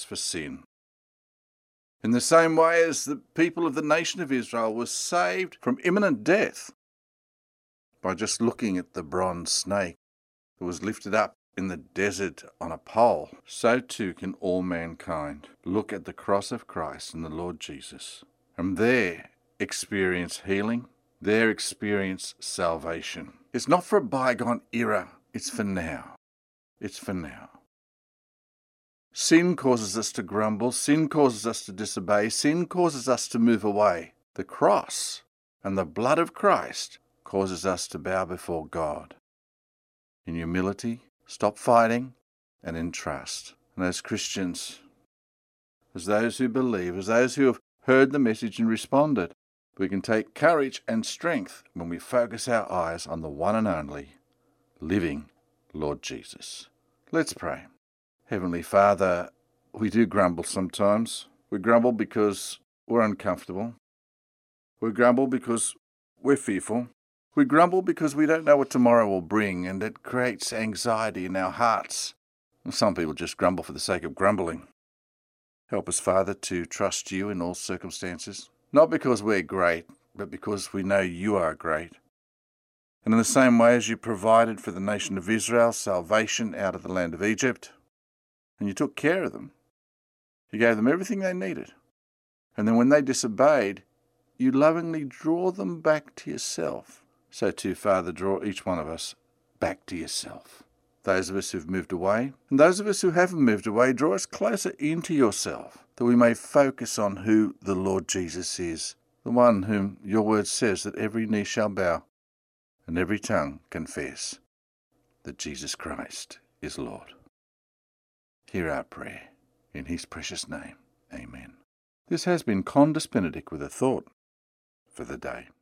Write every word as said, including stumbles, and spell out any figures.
sacrifice for sin. In the same way as the people of the nation of Israel were saved from imminent death by just looking at the bronze snake that was lifted up in the desert on a pole, so too can all mankind look at the cross of Christ and the Lord Jesus, and there experience healing, there experience salvation. It's not for a bygone era, it's for now. It's for now. Sin causes us to grumble, sin causes us to disobey, sin causes us to move away. The cross and the blood of Christ causes us to bow before God. In humility, stop fighting, and in trust. And as Christians, as those who believe, as those who have heard the message and responded, we can take courage and strength when we focus our eyes on the one and only living Lord Jesus. Let's pray. Heavenly Father, we do grumble sometimes. We grumble because we're uncomfortable. We grumble because we're fearful. We grumble because we don't know what tomorrow will bring, and it creates anxiety in our hearts. Some people just grumble for the sake of grumbling. Help us, Father, to trust you in all circumstances, not because we're great, but because we know you are great. And in the same way as you provided for the nation of Israel salvation out of the land of Egypt, and you took care of them, you gave them everything they needed. And then when they disobeyed, you lovingly draw them back to yourself. So too, Father, draw each one of us back to yourself. Those of us who've moved away, and those of us who haven't moved away, draw us closer into yourself, that we may focus on who the Lord Jesus is, the one whom your word says that every knee shall bow and every tongue confess that Jesus Christ is Lord. Hear our prayer. In his precious name, amen. This has been Condus Benedict with a thought for the day.